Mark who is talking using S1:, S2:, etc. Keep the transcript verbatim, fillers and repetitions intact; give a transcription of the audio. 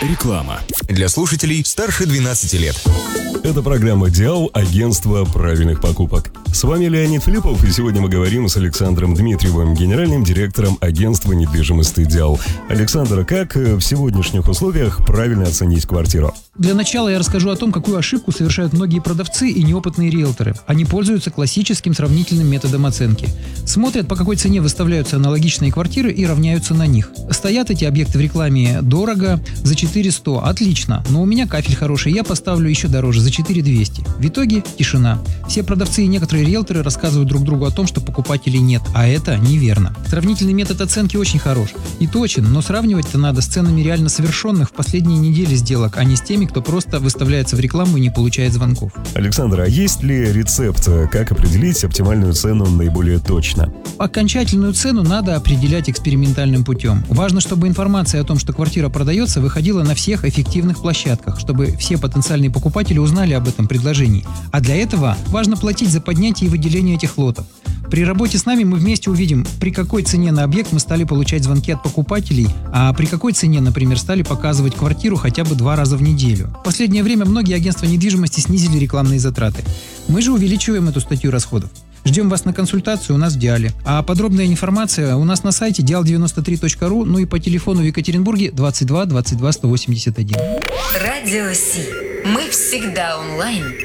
S1: Реклама. Для слушателей старше двенадцати лет.
S2: Это программа «Диал. Агентство правильных покупок». С вами Леонид Филиппов, и сегодня мы говорим с Александром Дмитриевым, генеральным директором агентства недвижимости «Диал». Александр, как в сегодняшних условиях правильно оценить квартиру?
S3: Для начала я расскажу о том, какую ошибку совершают многие продавцы и неопытные риэлторы. Они пользуются классическим сравнительным методом оценки. Смотрят, по какой цене выставляются аналогичные квартиры и равняются на них. Стоят эти объекты в рекламе дорого, за четыре сто, отлично, но у меня кафель хороший, я поставлю еще дороже, за четыре двести. В итоге тишина. Все продавцы и некоторые риэлторы рассказывают друг другу о том, что покупателей нет, а это неверно. Сравнительный метод оценки очень хорош и точен, но сравнивать-то надо с ценами реально совершенных в последние недели сделок, а не с теми, кто просто выставляется в рекламу и не получает звонков.
S2: Александр, а есть ли рецепт, как определить оптимальную цену наиболее точно?
S3: Окончательную цену надо определять экспериментальным путем. Важно, чтобы информация о том, что квартира продается, выходила на всех эффективных площадках, чтобы все потенциальные покупатели узнали об этом предложении. А для этого важно платить за поднятие и выделение этих лотов. При работе с нами мы вместе увидим, при какой цене на объект мы стали получать звонки от покупателей, а при какой цене, например, стали показывать квартиру хотя бы два раза в неделю. В последнее время многие агентства недвижимости снизили рекламные затраты. Мы же увеличиваем эту статью расходов. Ждем вас на консультацию у нас в Диале. А подробная информация у нас на сайте диал девяносто три точка ру, ну и по телефону в Екатеринбурге двадцать два двадцать два сто восемьдесят один.
S4: Радио Си. Мы всегда онлайн.